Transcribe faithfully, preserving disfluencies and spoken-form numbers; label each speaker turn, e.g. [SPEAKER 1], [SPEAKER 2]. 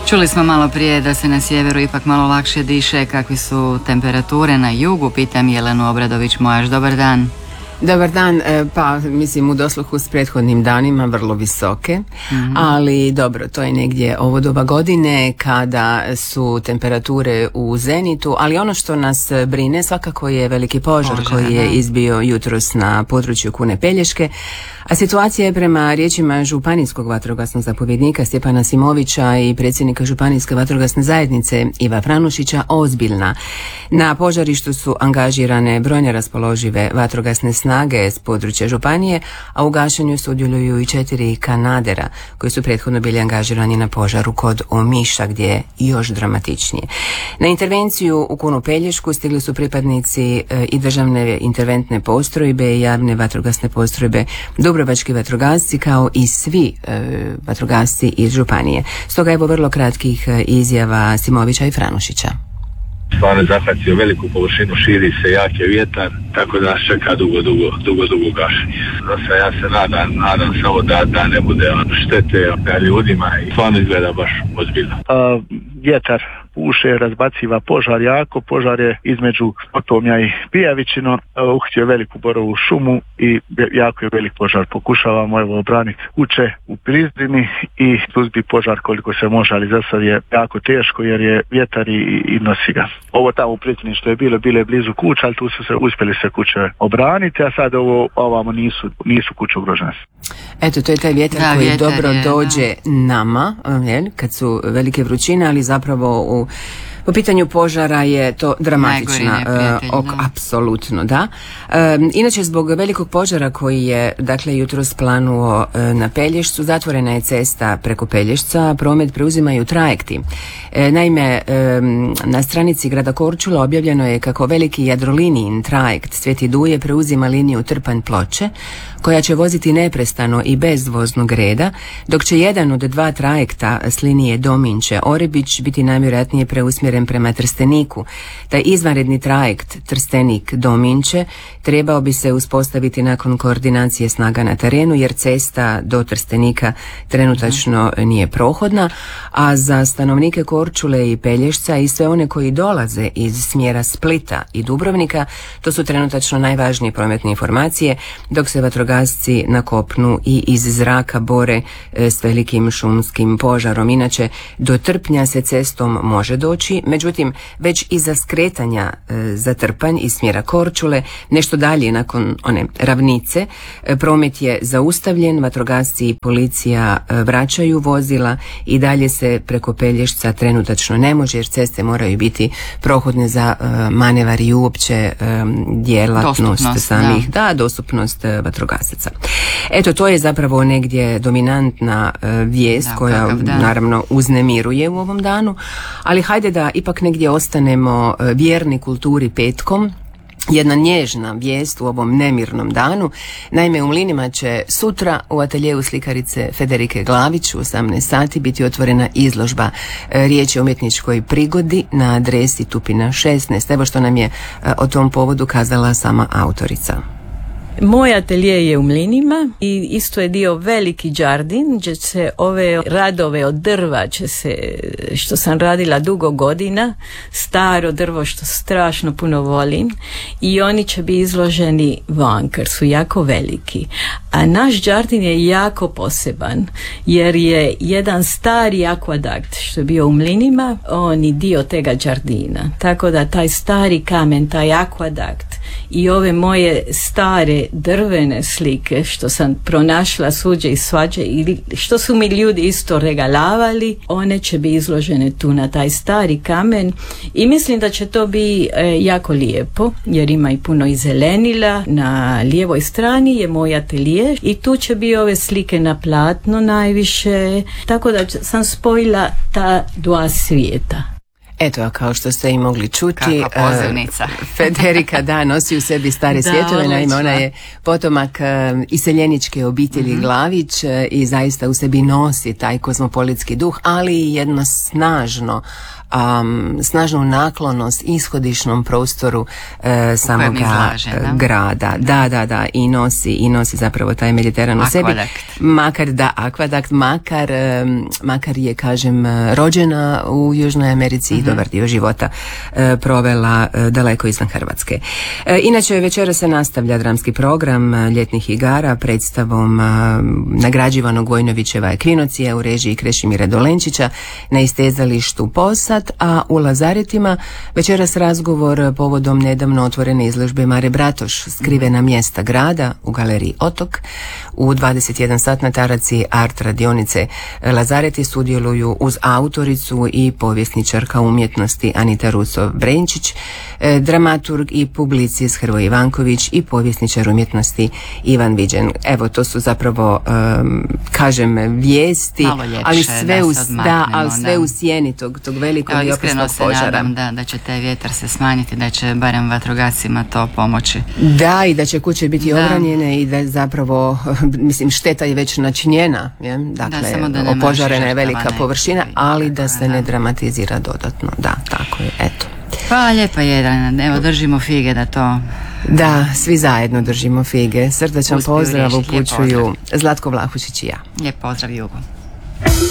[SPEAKER 1] Čuli smo malo prije da se na sjeveru ipak malo lakše diše. Kakve su temperature na jugu? Pitam Jelenu Obradović-Mojaš. Dobar dan.
[SPEAKER 2] Dobar dan, pa mislim u dosluhu s prethodnim danima vrlo visoke, mm-hmm. ali dobro, to je negdje ovo doba godine kada su temperature u zenitu, ali ono što nas brine svakako je veliki požar, požar koji je izbio jutros na području Kune Pelješke, a situacija je prema riječima županijskog vatrogasnog zapovjednika Stjepana Simovića i predsjednika županijske vatrogasne zajednice Iva Franušića ozbiljna. Na požarištu su angažirane brojne raspoložive vatrogasne snage s područja županije, a u gašenju sudjeluju i četiri kanadera koji su prethodno bili angažirani na požaru kod Omiša, gdje je još dramatičnije. Na intervenciju u Kunu Pelješku stigli su pripadnici e, i državne interventne postrojbe i javne vatrogasne postrojbe, dubrovački vatrogasci kao i svi e, vatrogasci iz županije. Stoga evo vrlo kratkih e, izjava Simovića i Franušića.
[SPEAKER 3] Stvarno je zahvatio veliku površinu, širi se, jak je vjetar, tako da nas čeka dugo, dugo, dugo, dugo gašenje. Znači, ja se nadam, nadam samo da, da ne bude štete ljudima i stvarno izgleda baš ozbiljno.
[SPEAKER 4] Uh, vjetar puše, razbaciva požar jako, požar je između Otomja i Pijavićino, uh, uhitio je veliku borovu šumu i jako je velik požar. Pokušavamo evo obraniti kuće u Prizdini i suzbi požar koliko se može, ali za sad je jako teško jer je vjetar i, i nosi ga. Ovo tamo u Prizdini što je bilo, bile blizu kuća, ali tu su se uspjeli se kuće obraniti, a sad ovo ovamo nisu, nisu kuće ugrožene.
[SPEAKER 2] Eto, to je taj vjetar
[SPEAKER 1] da,
[SPEAKER 2] koji
[SPEAKER 1] vjetar
[SPEAKER 2] dobro
[SPEAKER 1] je,
[SPEAKER 2] dođe da. nama, jel, kad su velike vrućine, ali zapravo u po pitanju požara je to dramatična, uh, ok, apsolutno, da. Um, inače, zbog velikog požara koji je, dakle, jutros planuo uh, na Pelješcu, zatvorena je cesta preko Pelješca, promet preuzimaju trajekti. E, naime, um, na stranici grada Korčula objavljeno je kako veliki Jadrolinijin trajekt Sveti Duje preuzima liniju Trpanj-Ploče, koja će voziti neprestano i bez voznog reda, dok će jedan od dva trajekta s linije Dominče-Orebić biti najvjerojatnije preusmjeren prema Trsteniku. Taj izvanredni trajekt Trstenik-Dominče trebao bi se uspostaviti nakon koordinacije snaga na terenu, jer cesta do Trstenika trenutačno nije prohodna, a za stanovnike Korčule i Pelješca i sve one koji dolaze iz smjera Splita i Dubrovnika, to su trenutačno najvažnije prometne informacije, dok se vatrogasci na kopnu i iz zraka bore s velikim šumskim požarom. Inače, do Trpnja se cestom može doći, međutim, već iza skretanja e, za Trpanj iz smjera Korčule, nešto dalje nakon one ravnice, e, promet je zaustavljen, vatrogasci i policija e, vraćaju vozila i dalje se preko Pelješca trenutačno ne može, jer ceste moraju biti prohodne za e, manevar i uopće e, djelatnost dostupnost, samih, da, da dostupnost e, vatrogasaca. Eto, to je zapravo negdje dominantna e, vijest da, koja kakav, da. naravno uznemiruje u ovom danu, ali hajde da ipak negdje ostanemo vjerni kulturi petkom. Jedna nježna vijest u ovom nemirnom danu. Naime, u Mlinima će sutra u ateljeu slikarice Federike Glavić u osamnaest sati biti otvorena izložba. Riječ je o umjetničkoj prigodi na adresi Tupina šesnaest. Evo što nam je o tom povodu kazala sama autorica.
[SPEAKER 5] Moj atelje je u Mlinima i isto je dio veliki đardin gdje se ove radove od drva će se, što sam radila dugo godina, staro drvo što strašno puno volim, i oni će biti izloženi van jer su jako veliki. A naš đardin je jako poseban jer je jedan stari akvadakt što je bio u Mlinima, on je dio tega đardina. Tako da taj stari kamen, taj akvadakt i ove moje stare drvene slike što sam pronašla svuđe i svađe i što su mi ljudi isto regalavali, one će biti izložene tu na taj stari kamen i mislim da će to biti e, jako lijepo jer ima i puno i zelenila. Na lijevoj strani je moj atelje i tu će biti ove slike na platno najviše, tako da sam spojila ta dva svijeta.
[SPEAKER 2] Eto, a kao što ste i mogli čuti,
[SPEAKER 1] kakva pozivnica.
[SPEAKER 2] Federica da nosi u sebi stare svjetove, naime ona je potomak uh, iseljeničke obitelji mm-hmm. Glavić uh, i zaista u sebi nosi taj kozmopolitski duh, ali i jedno snažno Um, snažnu naklonost ishodišnom prostoru uh, samoga
[SPEAKER 1] izlaže, da?
[SPEAKER 2] grada. Da, da, da, i nosi, i nosi zapravo taj Mediteran u sebi. Makar da, akvadakt, makar, um, makar je, kažem, rođena u Južnoj Americi mm-hmm. i dobar dio života uh, provela uh, daleko izvan Hrvatske. Uh, inače, večera se nastavlja dramski program uh, ljetnih igara predstavom uh, nagrađivanog Vojnovićeva Ekvinocija u režiji Krešimira Dolenčića na istezalištu Posad, a u Lazaretima večeras razgovor povodom nedavno otvorene izložbe Mare Bratoš, skrivena mjesta grada u galeriji Otok. U dvadeset jedan sat na taraci art radionice Lazareti sudjeluju uz autoricu i povjesničarka umjetnosti Anita Ruso-Brenčić, dramaturg i publicist Hrvoje Ivanković i povjesničar umjetnosti Ivan Viđen. Evo, to su zapravo, um, kažem, vijesti,
[SPEAKER 1] ljepše,
[SPEAKER 2] ali sve,
[SPEAKER 1] da
[SPEAKER 2] u, da, ali sve
[SPEAKER 1] da.
[SPEAKER 2] u sjeni tog, tog velikog i opasnog požara.
[SPEAKER 1] Iskreno se nadam da, da će taj vjetar se smanjiti, da će barem vatrogascima to pomoći.
[SPEAKER 2] Da, i da će kuće biti
[SPEAKER 1] da.
[SPEAKER 2] obranjene i da zapravo, mislim, šteta je već načinjena. Je? Dakle, da, opožarena je velika površina, ali da se ne dramatizira dodatno. Da, tako je, eto.
[SPEAKER 1] Hvala lijepa Jedrana, evo držimo fige da to...
[SPEAKER 2] Da, svi zajedno držimo fige. Srdačan pozdrav upućuju Zlatko Vlahušić i ja.
[SPEAKER 1] Lijep pozdrav Jugo.